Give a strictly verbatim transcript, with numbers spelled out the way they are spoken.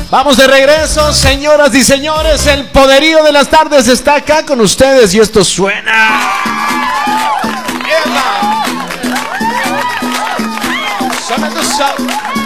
Vamos de regreso, señoras y señores. El poderío de las tardes está acá con ustedes y esto suena. ¡Eva!